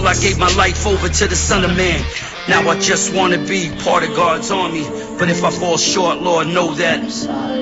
I gave my life over to the Son of Man. Now I just want to be part of God's army. But if I fall short, Lord, know that I'm sorry.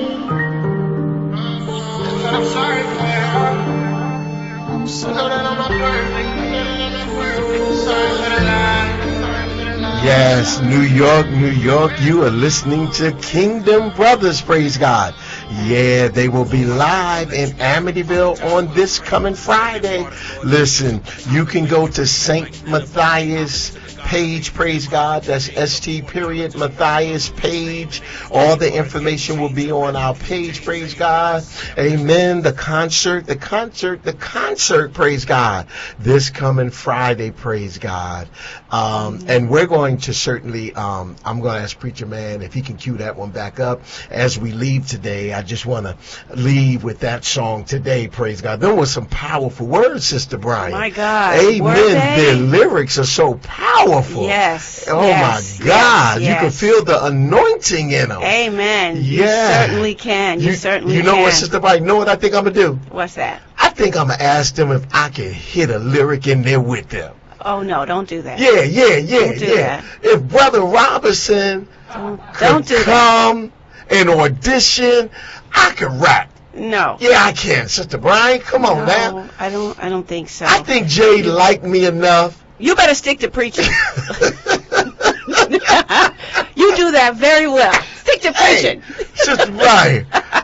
I'm sorry for I'm sorry that I'm not perfect. Sorry for the lie. Yes, New York, New York, you are listening to Kingdom Brothers, praise God. Yeah, they will be live in Amityville on this coming Friday. Listen, you can go to St. Matthias page, praise God. That's St. Matthias page. All the information will be on our page, praise God. Amen. The concert, praise God. This coming Friday, praise God. And we're going to certainly, I'm going to ask Preacher Man if he can cue that one back up as we leave today. I just want to leave with that song today, praise God. There was some powerful words, Sister Brian. My God. Amen. Their lyrics are so powerful. Yes. Oh, yes, my God. Yes, you can feel the anointing in them. Amen. Yeah. You certainly can. You certainly can. You know what, Sister Brian, you know what I think I'm going to do? What's that? I think I'm going to ask them if I can hit a lyric in there with them. Oh, no, don't do that. Yeah. Don't do that. If Brother Robinson don't do come and audition, I can rap. No. Yeah, I can. Sister Brian, come on now. I don't think so. I think Jay liked me enough. You better stick to preaching. You do that very well. Stick to preaching. Hey, Sister Brian.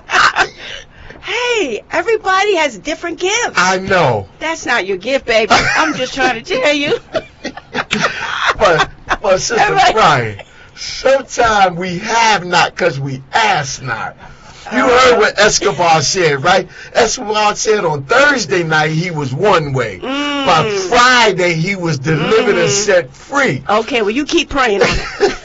Hey, everybody has different gifts. I know. That's not your gift, baby. I'm just trying to tell you. but Sister Brian, sometimes we have not because we ask not. You heard what Escobar said, right? Escobar said on Thursday night he was one way. By Friday he was delivered and set free. Okay, well you keep praying on it.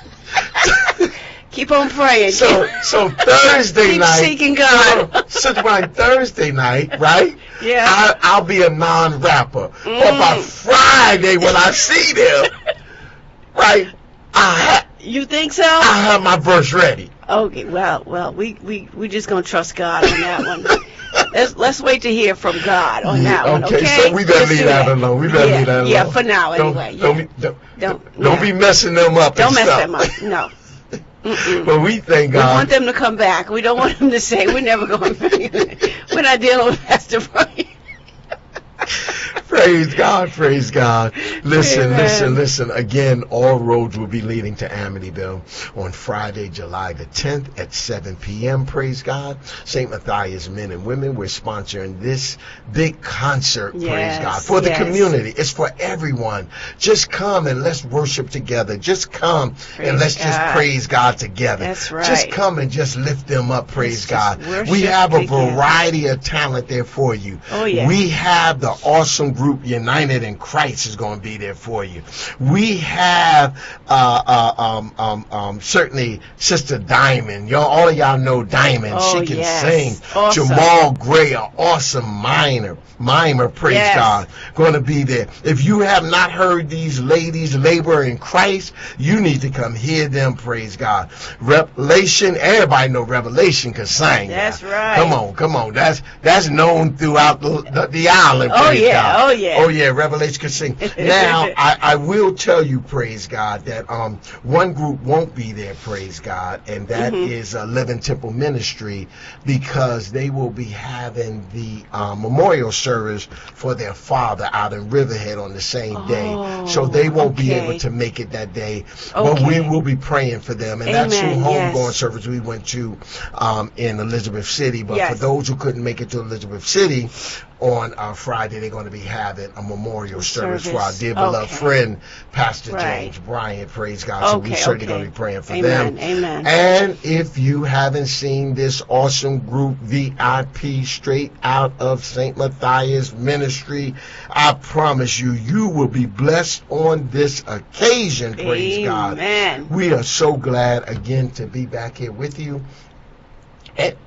Keep on praying. So Thursday night. Keep seeking God. Sister Brian, Thursday night, right? Yeah. I'll be a non-rapper. But by Friday when I see them, right? You think so? I have my verse ready. Okay, well, we just gonna trust God on that one. Let's wait to hear from God on that one. Okay, so we better leave that alone. We better leave that alone. Yeah, for now anyway. Don't be messing them up. Don't mess them up. No. But we thank God. We want them to come back. We don't want them to say we're never going. We're not dealing with Pastor Brian. Praise God, praise God. Listen. Again, all roads will be leading to Amityville on Friday, July the 10th at 7 p.m. Praise God. St. Matthias Men and Women, we're sponsoring this big concert, praise God, for the community. It's for everyone. Just come and let's worship together. Just come and let's just praise God together. That's right. Just come and just lift them up, praise God. We have a variety of talent there for you. Oh, yeah. We have the awesome group United in Christ is going to be there for you. We have certainly Sister Diamond. All of y'all know Diamond. Oh, she can sing. Awesome. Jamal Gray, an awesome mimer, praise God, going to be there. If you have not heard these ladies labor in Christ, you need to come hear them, praise God. Revelation, everybody know Revelation can sing. That's now. right. Come on. That's known throughout the island, praise God. Oh yeah, Revelation can sing. Now, I will tell you, praise God, that one group won't be there, praise God, and that is Living Temple Ministry, because they will be having the memorial service for their father out in Riverhead on the same day. So they won't be able to make it that day. But we will be praying for them. And that's the homegoing service we went to in Elizabeth City. But for those who couldn't make it to Elizabeth City, on Friday, they're going to be having a memorial service for our dear beloved friend, Pastor James Bryant, praise God. So we're certainly going to be praying for them. Amen. And if you haven't seen this awesome group, VIP, straight out of St. Matthias Ministry, I promise you, you will be blessed on this occasion, praise God. We are so glad, again, to be back here with you. at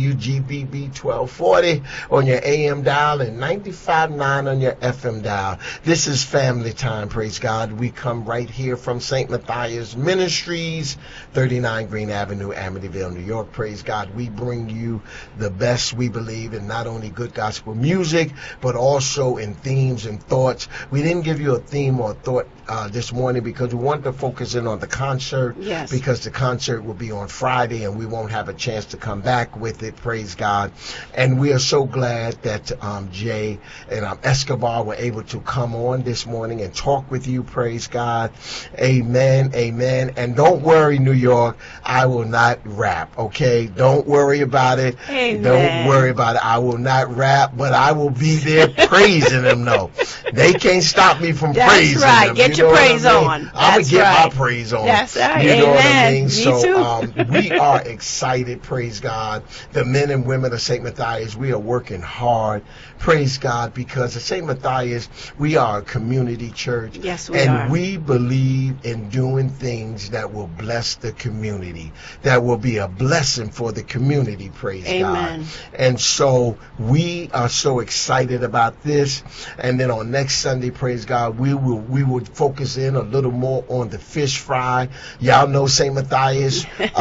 WGBB 1240 on your AM dial and 95.9 on your FM dial. This is family time, praise God. We come right here from St. Matthias Ministries, 39 Green Avenue, Amityville, New York. Praise God. We bring you the best, we believe, in not only good gospel music, but also in themes and thoughts. We didn't give you a theme or thought this morning because we wanted to focus in on the concert. Yes. Because the concert will be on Friday and we won't have a chance to come back with it, praise God. And we are so glad that Jay and Escobar were able to come on this morning and talk with you, praise God. Amen, amen. And don't worry, New York, I will not rap, okay? Don't worry about it. Amen. Don't worry about it. I will not rap, but I will be there praising them, though. They can't stop me from That's praising right. them. Get You your know praise what I mean? on. I'm going That's to get right. my praise on. That's right. You know what I Amen. mean? Me So too. we are excited, praise God. The men and women of St. Matthias, we are working hard, praise God, because at St. Matthias, we are a community church. Yes, we and are. we believe in doing things that will bless the community, that will be a blessing for the community, praise Amen. God. And so we are so excited about this. And then on next Sunday, praise God, we will focus in a little more on the fish fry. Y'all know St. Matthias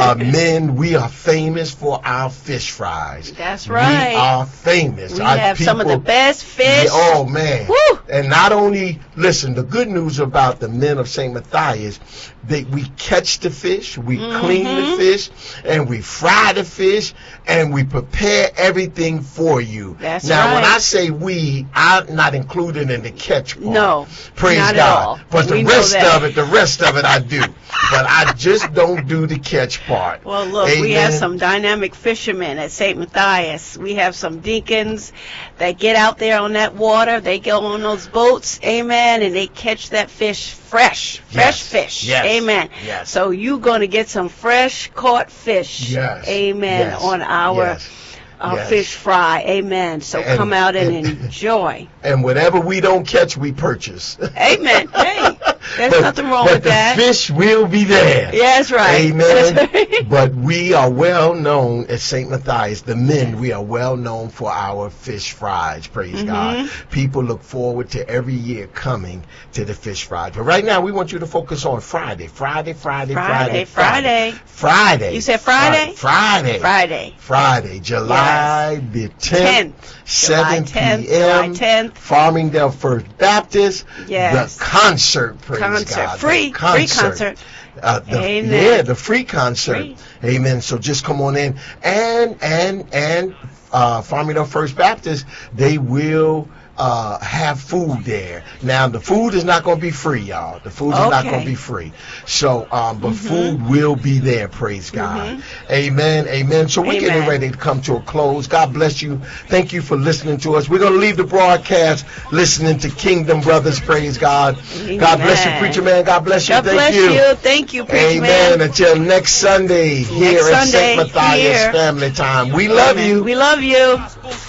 men, we are famous for our fish fries. That's right. We are famous. We Our have some of the people- best fish. Yeah, oh man. Woo! And not only, listen, the good news about the men of St. Matthias, we catch the fish, we clean the fish, and we fry the fish, and we prepare everything for you. That's now, when right. I say we, I'm not included in the catch part. No, Praise not at God. all. But We the know rest that. of it I do. But I just don't do the catch part. Well, look, we have Amen. some dynamic fishermen at St. Matthias. We have some deacons that get out there on that water. They go on those boats, amen, and they catch that fish fresh Yes. fish, Yes. amen. Yes. So you're going to get some fresh caught fish, Yes. amen, Yes. on our Yes. Yes. fish fry, amen. So And- come out and and- enjoy. And whatever we don't catch, we purchase. Amen. Hey, there's nothing wrong but with that. the fish will be there. Yeah, that's right. Amen. That's right. But we are well known at St. Matthias. The men, we are well known for our fish fries. Praise God. People look forward to every year coming to the fish fries. But right now, we want you to focus on Friday. Friday. You said Friday? Friday, July the 10th, 7 July p.m. 10th. Farmingdale First Baptist. Yes. The concert, praise Concert. God. Free The concert. Amen. Yeah, the free concert. Free. Amen. So just come on in. And Farmingdale First Baptist, they will have food there. Now, the food is not going to be free, y'all. The food is not Okay. going to be free. So, but food will be there, praise God. Amen, amen. So we're getting Amen. ready to come to a close. God bless you. Thank you for listening to us. We're going to leave the broadcast listening to Kingdom Brothers, praise God. God bless you, Amen. preacher man. God bless you. God Thank bless you. Thank you, preacher Amen. man. Until next Sunday here Next at St. Sunday Matthias here. Family Time. We love Amen. you. We love you.